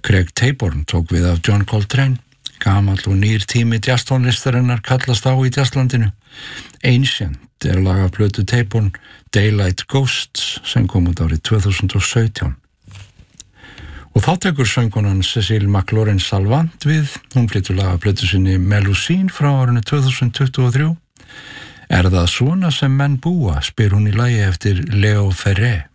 Craig Taborn tók við af John Coltrane. Gamall og nýr tími jazztónlistarinnar kallast á í jazzlandinu. Ancient lag af plötu Taborn, Daylight Ghosts, sem kom út árið 2017. Og þá tekur söngkonan Cecile McLaurin Salvant við. Hún flytur lag af plötu sinni Melusine frá árinu 2023. Það svona sem menn búa, spyr hún í lagi eftir Leo Ferré.